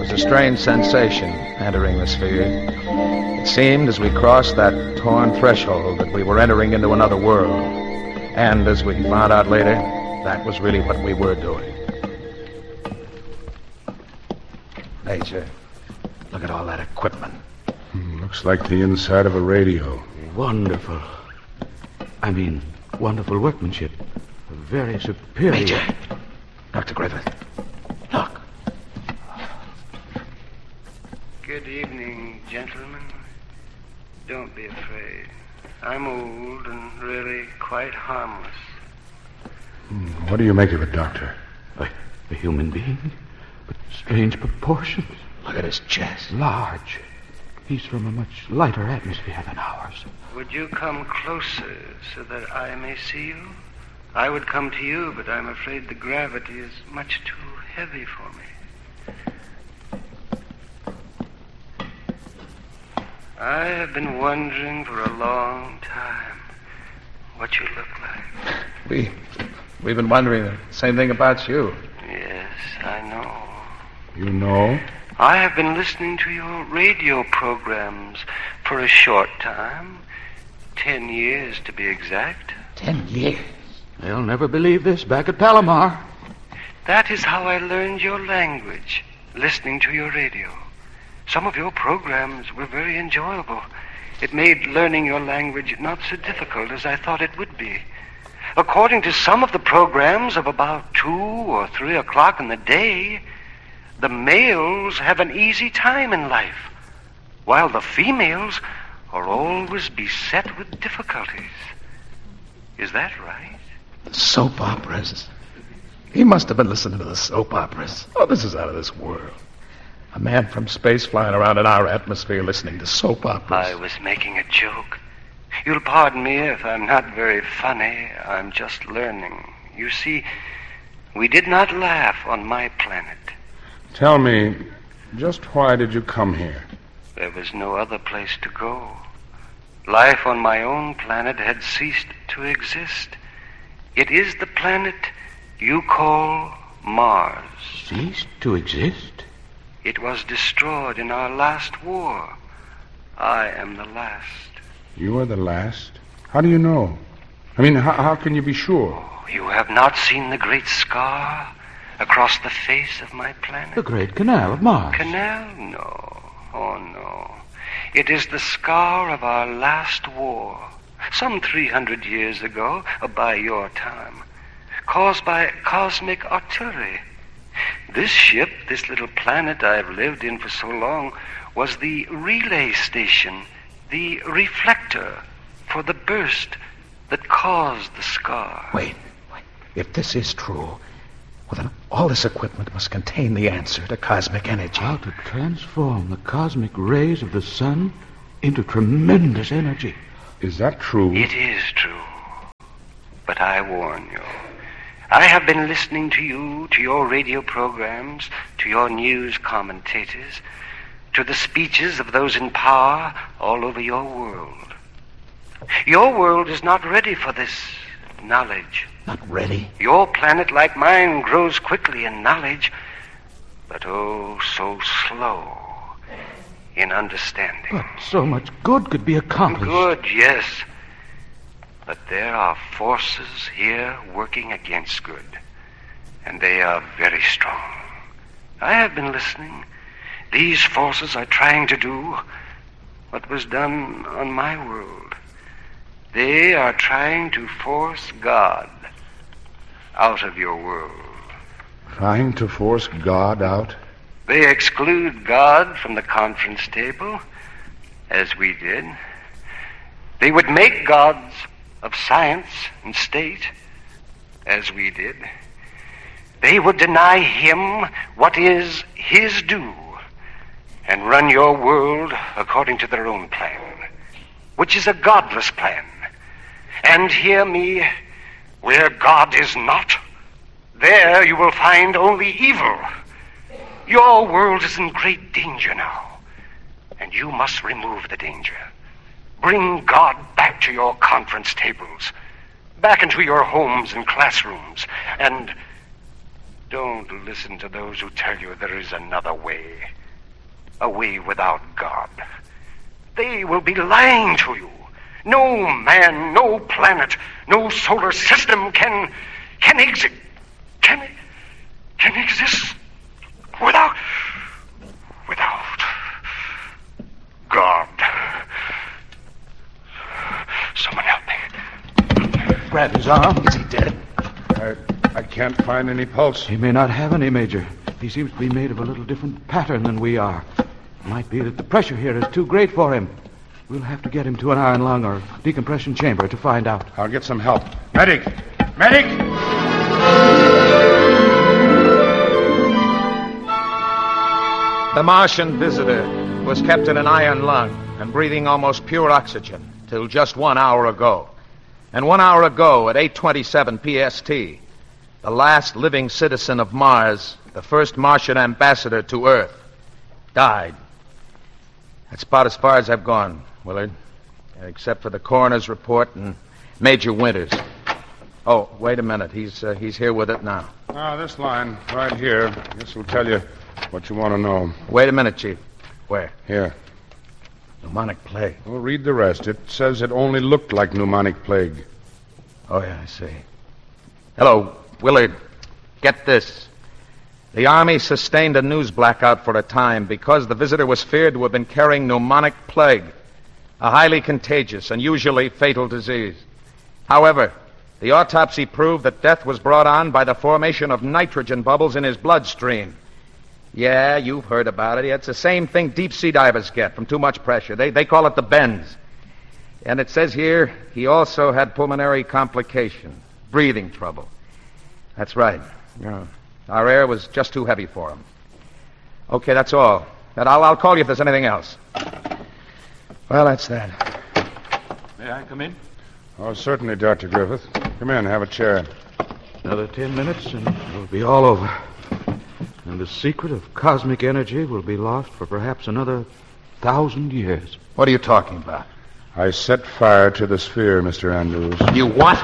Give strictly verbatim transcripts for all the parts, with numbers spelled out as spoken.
was a strange sensation entering the sphere. It seemed as we crossed that torn threshold that we were entering into another world. And as we found out later, that was really what we were doing. Major, look at all that equipment. Hmm, looks like the inside of a radio. Wonderful. I mean, wonderful workmanship. Very superior. Major, Doctor Griffith, look. Good evening, gentlemen. Don't be afraid. I'm old and really quite harmless. Hmm, what do you make of it, Doctor? A, a human being, but strange proportions. Look at his chest. Large. He's from a much lighter atmosphere than ours. Would you come closer so that I may see you? I would come to you, but I'm afraid the gravity is much too heavy for me. I have been wondering for a long time what you look like. We, we've been wondering the same thing about you. Yes, I know. You know? I have been listening to your radio programs for a short time. Ten years, to be exact. Ten years? They'll never believe this back at Palomar. That is how I learned your language, listening to your radio. Some of your programs were very enjoyable. It made learning your language not so difficult as I thought it would be. According to some of the programs of about two or three o'clock in the day, the males have an easy time in life, while the females are always beset with difficulties. Is that right? Soap operas. He must have been listening to the soap operas. Oh, this is out of this world. A man from space flying around in our atmosphere listening to soap operas. I was making a joke. You'll pardon me if I'm not very funny. I'm just learning. You see, we did not laugh on my planet. Tell me, just why did you come here? There was no other place to go. Life on my own planet had ceased to exist. It is the planet you call Mars. Ceased to exist? It was destroyed in our last war. I am the last. You are the last? How do you know? I mean, how, how can you be sure? Oh, you have not seen the great scar across the face of my planet? The Great Canal of Mars. Canal? No. Oh, no. It is the scar of our last war, some three hundred years ago, by your time, caused by cosmic artillery. This ship, this little planet I've lived in for so long, was the relay station, the reflector for the burst that caused the scar. Wait, wait. If this is true, well, then all this equipment must contain the answer to cosmic energy. How to transform the cosmic rays of the sun into tremendous energy. Is that true? It is true. But I warn you, I have been listening to you, to your radio programs, to your news commentators, to the speeches of those in power all over your world. Your world is not ready for this knowledge. Not ready? Your planet, like mine, grows quickly in knowledge, but oh, so slow in understanding. But so much good could be accomplished. Good, yes. But there are forces here working against good, and they are very strong. I have been listening. These forces are trying to do what was done on my world. They are trying to force God out of your world. Trying to force God out? They exclude God from the conference table, as we did. They would make gods of science and state, as we did. They would deny him what is his due and run your world according to their own plan, which is a godless plan. And hear me, where God is not, there you will find only evil. Your world is in great danger now, and you must remove the danger. Bring God back to your conference tables, back into your homes and classrooms, and Don't listen to those who tell you there is another way. A way without God. They will be lying to you. No man, no planet, no solar system can can exist can can exist without without God. Someone help me. Grab his arm. Is he dead? I, I can't find any pulse. He may not have any, Major. He seems to be made of a little different pattern than we are. Might be that the pressure here is too great for him. We'll have to get him to an iron lung or decompression chamber to find out. I'll get some help. Medic! Medic! The Martian visitor was kept in an iron lung and breathing almost pure oxygen till just one hour ago. And one hour ago at eight twenty-seven P S T, the last living citizen of Mars, the first Martian ambassador to Earth, died. That's about as far as I've gone, Willard, except for the coroner's report and Major Winters. Oh, wait a minute. He's uh, he's here with it now. Ah, this line right here. This will tell you what you want to know. Wait a minute, Chief. Where? Here. Pneumonic plague. Well, read the rest. It says it only looked like pneumonic plague. Oh, yeah, I see. Hello, Willard. Get this. The Army sustained a news blackout for a time because the visitor was feared to have been carrying pneumonic plague, a highly contagious and usually fatal disease. However, the autopsy proved that death was brought on by the formation of nitrogen bubbles in his bloodstream. Yeah, you've heard about it. It's the same thing deep-sea divers get from too much pressure. They, they call it the bends. And it says here he also had pulmonary complications, breathing trouble. That's right. Yeah. Our air was just too heavy for him. Okay, that's all. And I'll, I'll call you if there's anything else. Well, that's that. May I come in? Oh, certainly, Doctor Griffith. Come in, have a chair. Another ten minutes and it'll be all over. And the secret of cosmic energy will be lost for perhaps another thousand years. What are you talking about? I set fire to the sphere, Mister Andrews. You what?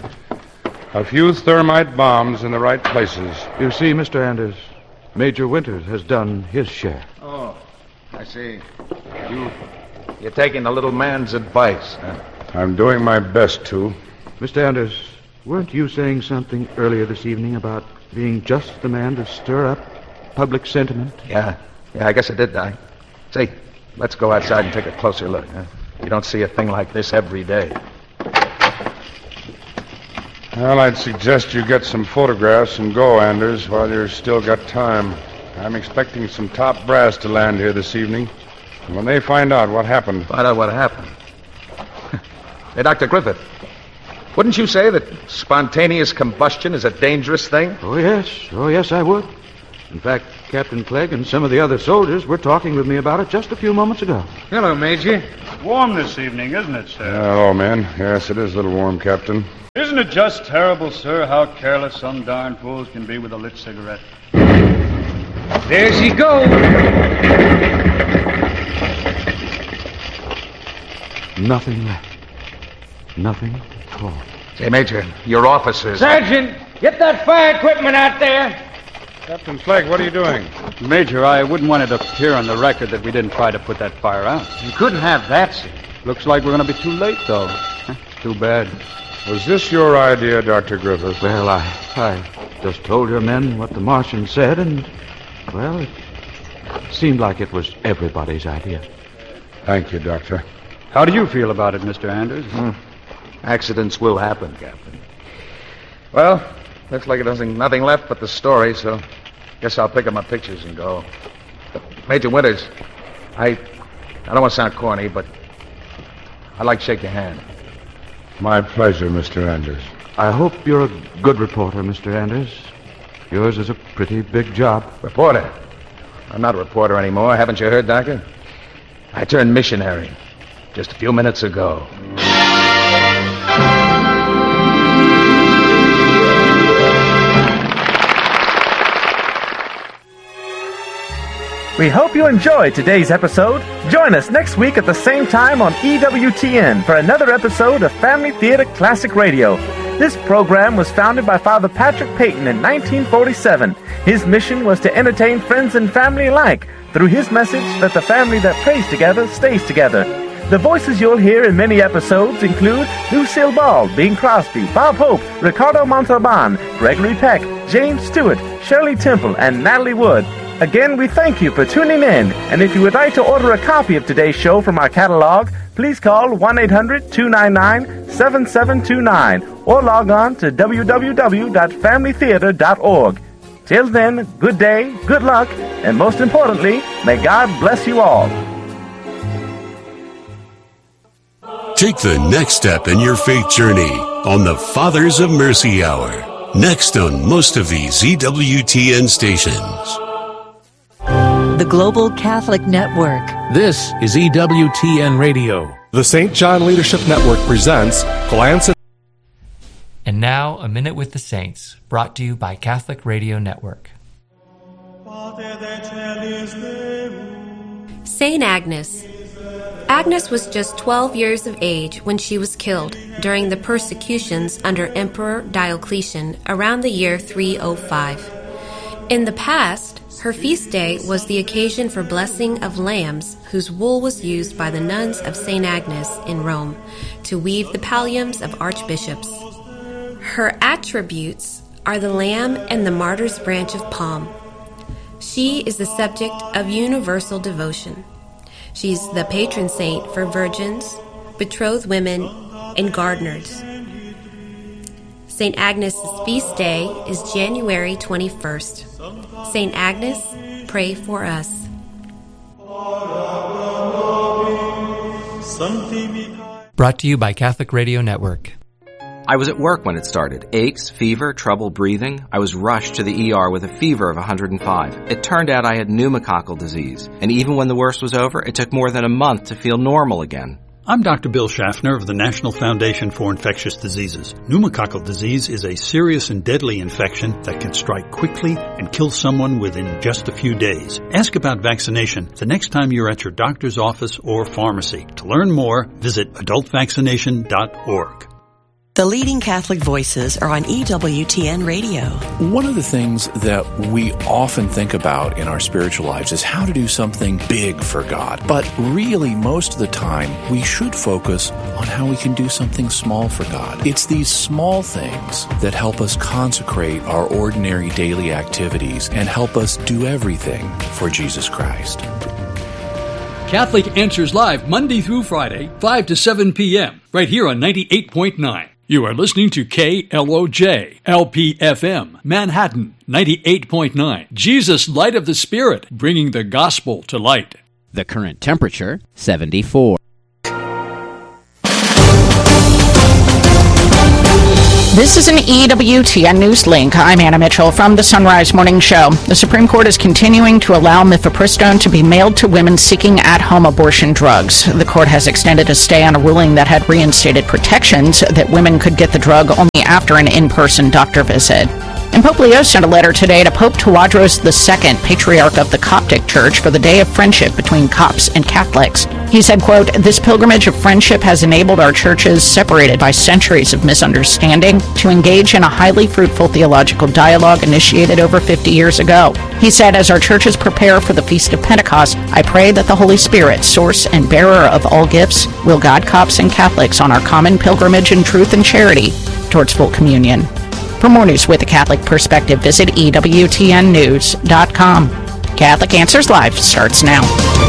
A few thermite bombs in the right places. You see, Mister Anders, Major Winters has done his share. Oh, I see. You, you're taking the little man's advice, huh? I'm doing my best to. Mister Anders, weren't you saying something earlier this evening about being just the man to stir up public sentiment? Yeah, yeah, I guess I did, Doc. Say, let's go outside and take a closer look, huh? You don't see a thing like this every day. Well, I'd suggest you get some photographs and go, Anders, while you've still got time. I'm expecting some top brass to land here this evening. And when they find out what happened... Find out what happened? Hey, Doctor Griffith, wouldn't you say that spontaneous combustion is a dangerous thing? Oh, yes. Oh, yes, I would. In fact, Captain Clegg and some of the other soldiers were talking with me about it just a few moments ago. Hello, Major. Warm this evening, isn't it, sir? Hello, man. Yes, it is a little warm, Captain. Isn't it just terrible, sir, how careless some darn fools can be with a lit cigarette? There she goes. Nothing left. Nothing at all. Say, Major, your officers... Sergeant, get that fire equipment out there. Captain Clegg, what are you doing? Major, I wouldn't want it to appear on the record that we didn't try to put that fire out. You couldn't have that, sir. Looks like we're going to be too late, though. Too bad. Was this your idea, Doctor Griffith? Well, I, I just told your men what the Martian said, and, well, it seemed like it was everybody's idea. Thank you, Doctor. How do you feel about it, Mister Anders? Hmm. Accidents will happen, Captain. Well, looks like it doesn't nothing left but the story, so guess I'll pick up my pictures and go. Major Winters, I I don't want to sound corny, but I'd like to shake your hand. My pleasure, Mister Anders. I hope you're a good reporter, Mister Anders. Yours is a pretty big job. Reporter? I'm not a reporter anymore. Haven't you heard, Doctor? I turned missionary just a few minutes ago. We hope you enjoyed today's episode. Join us next week at the same time on E W T N for another episode of Family Theater Classic Radio. This program was founded by Father Patrick Peyton in nineteen forty-seven. His mission was to entertain friends and family alike through his message that the family that prays together stays together. The voices you'll hear in many episodes include Lucille Ball, Bing Crosby, Bob Hope, Ricardo Montalban, Gregory Peck, James Stewart, Shirley Temple, and Natalie Wood. Again, we thank you for tuning in, and if you would like to order a copy of today's show from our catalog, please call one eight hundred two nine nine seven seven two nine or log on to w w w dot family theater dot org. Till then, good day, good luck, and most importantly, may God bless you all. Take the next step in your faith journey on the Fathers of Mercy Hour. Next on most of these E W T N stations. The Global Catholic Network. This is E W T N Radio. The Saint John Leadership Network presents Glance at... And now, A Minute with the Saints, brought to you by Catholic Radio Network. Saint Agnes. Agnes was just twelve years of age when she was killed during the persecutions under Emperor Diocletian around the year three oh five. In the past, her feast day was the occasion for blessing of lambs whose wool was used by the nuns of Saint Agnes in Rome to weave the palliums of archbishops. Her attributes are the lamb and the martyr's branch of palm. She is the subject of universal devotion. She's the patron saint for virgins, betrothed women, and gardeners. Saint Agnes' feast day is January twenty-first. Saint Agnes, pray for us. Brought to you by Catholic Radio Network. I was at work when it started. Aches, fever, trouble breathing. I was rushed to the E R with a fever of one hundred five. It turned out I had pneumococcal disease. And even when the worst was over, it took more than a month to feel normal again. I'm Doctor Bill Schaffner of the National Foundation for Infectious Diseases. Pneumococcal disease is a serious and deadly infection that can strike quickly and kill someone within just a few days. Ask about vaccination the next time you're at your doctor's office or pharmacy. To learn more, visit adult vaccination dot org. The leading Catholic voices are on E W T N Radio. One of the things that we often think about in our spiritual lives is how to do something big for God. But really, most of the time, we should focus on how we can do something small for God. It's these small things that help us consecrate our ordinary daily activities and help us do everything for Jesus Christ. Catholic Answers Live, Monday through Friday, five to seven p.m., right here on ninety-eight point nine. You are listening to K L O J, L P F M, Manhattan, ninety-eight point nine. Jesus, Light of the Spirit, bringing the gospel to light. The current temperature, seventy-four. This is an E W T N News Link. I'm Anna Mitchell from the Sunrise Morning Show. The Supreme Court is continuing to allow mifepristone to be mailed to women seeking at-home abortion drugs. The court has extended a stay on a ruling that had reinstated protections that women could get the drug only after an in-person doctor visit. And Pope Leo sent a letter today to Pope Tawadros the Second, Patriarch of the Coptic Church, for the Day of Friendship between Copts and Catholics. He said, quote, "This pilgrimage of friendship has enabled our churches, separated by centuries of misunderstanding, to engage in a highly fruitful theological dialogue initiated over fifty years ago." He said, "As our churches prepare for the Feast of Pentecost, I pray that the Holy Spirit, source and bearer of all gifts, will guide Copts and Catholics on our common pilgrimage in truth and charity towards full communion." For more news with a Catholic perspective, visit E W T N news dot com. Catholic Answers Live starts now.